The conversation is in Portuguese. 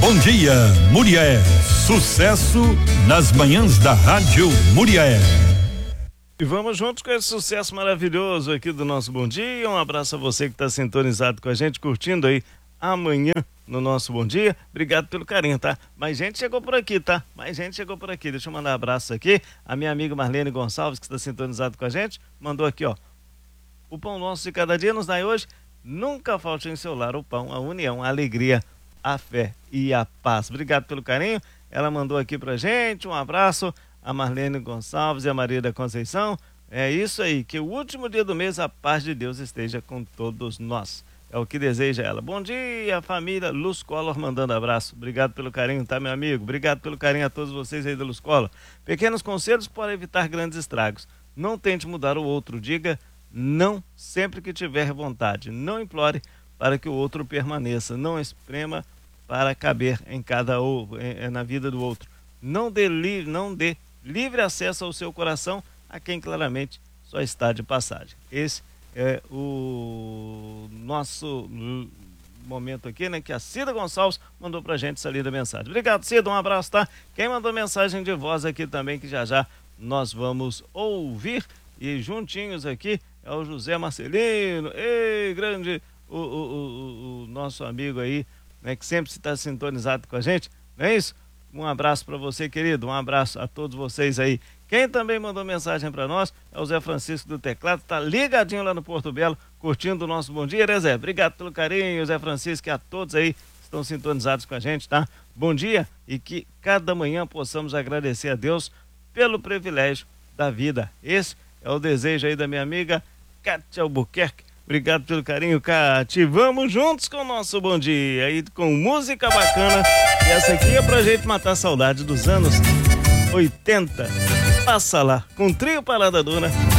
Bom dia, Murié. Sucesso nas manhãs da Rádio Murié. E vamos juntos com esse sucesso maravilhoso aqui do nosso Bom Dia. Um abraço a você que está sintonizado com a gente, curtindo aí amanhã no nosso Bom Dia. Obrigado pelo carinho, tá? Mais gente chegou por aqui, tá? Mais gente chegou por aqui. Deixa eu mandar um abraço aqui. A minha amiga Marlene Gonçalves, que está sintonizado com a gente, mandou aqui, ó. O pão nosso de cada dia nos dai hoje. Nunca falte em seu lar o pão, a união, a alegria, a fé e a paz. Obrigado pelo carinho. Ela mandou aqui pra gente um abraço, a Marlene Gonçalves e a Maria da Conceição. É isso aí, que o último dia do mês a paz de Deus esteja com todos nós. É o que deseja ela. Bom dia, família Luz Collor, mandando abraço. Obrigado pelo carinho, tá, meu amigo? Obrigado pelo carinho a todos vocês aí da Luz Collor. Pequenos conselhos para evitar grandes estragos. Não tente mudar o outro, diga não sempre que tiver vontade. Não implore para que o outro permaneça. Não esprema para caber na vida do outro. Não dê livre acesso ao seu coração a quem claramente só está de passagem. Esse é o nosso momento aqui, né? Que a Cida Gonçalves mandou pra gente essa linda mensagem. Obrigado, Cida, um abraço, tá? Quem mandou mensagem de voz aqui também, que já nós vamos ouvir, e juntinhos aqui é o José Marcelino. Ei, grande, o nosso amigo aí, né, que sempre está sintonizado com a gente, não é isso? Um abraço para você, querido, um abraço a todos vocês aí. Quem também mandou mensagem para nós é o Zé Francisco do Teclado, tá ligadinho lá no Porto Belo, curtindo o nosso Bom Dia, né, Zé? Obrigado pelo carinho, Zé Francisco, e a todos aí que estão sintonizados com a gente, tá? Bom dia, e que cada manhã possamos agradecer a Deus pelo privilégio da vida. Esse é o desejo aí da minha amiga Cátia Albuquerque. Obrigado pelo carinho, Cátia. Vamos juntos com o nosso Bom Dia, aí com música bacana. E essa aqui é pra gente matar a saudade dos anos 80. Passa lá, com Trio Parada Dura.